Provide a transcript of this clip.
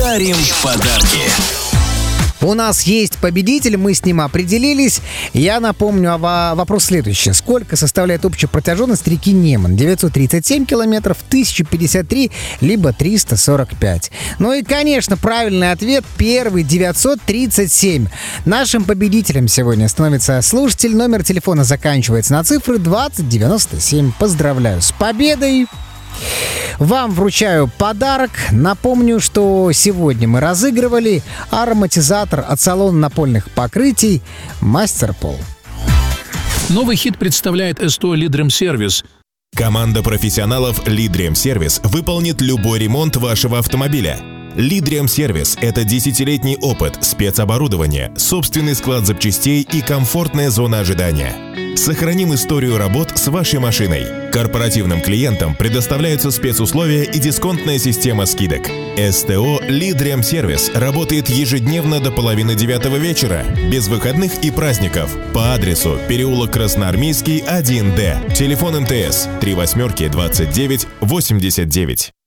дарим подарки. У нас есть победитель, мы с ним определились. Я напомню вопрос следующий. Сколько составляет общая протяженность реки Неман? 937 километров, 1053, либо 345. Ну и, конечно, правильный ответ первый, 937. Нашим победителем сегодня становится слушатель. Номер телефона заканчивается на цифры 2097. Поздравляю с победой! Вам вручаю подарок. Напомню, что сегодня мы разыгрывали ароматизатор от салона напольных покрытий «Мастер Пол». Новый хит представляет СТО «Лидремсервис». Команда профессионалов «Лидремсервис» выполнит любой ремонт вашего автомобиля. «Лидремсервис» — это 10-летний опыт, спецоборудование, собственный склад запчастей и комфортная зона ожидания. Сохраним историю работ с вашей машиной. Корпоративным клиентам предоставляются спецусловия и дисконтная система скидок. СТО «Лидремсервис» работает ежедневно до 8:30 вечера, без выходных и праздников, по адресу переулок Красноармейский, 1Д. Телефон МТС 38 29 89.